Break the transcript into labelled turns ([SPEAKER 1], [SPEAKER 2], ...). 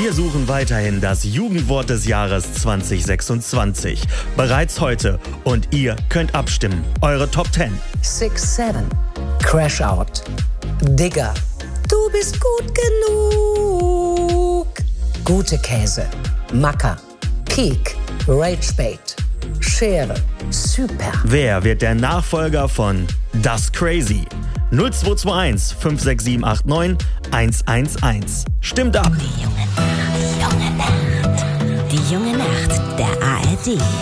[SPEAKER 1] Wir suchen weiterhin das Jugendwort des Jahres 2026. Bereits heute. Und ihr könnt abstimmen. Eure Top 10.
[SPEAKER 2] 6-7. Crash Out. Digger. Du bist gut genug. Gute Käse. Macker. Peak. Ragebait. Schere. Super.
[SPEAKER 1] Wer wird der Nachfolger von Das Crazy? 0221 56789 111. Stimmt ab.
[SPEAKER 3] Die junge Nacht der ARD.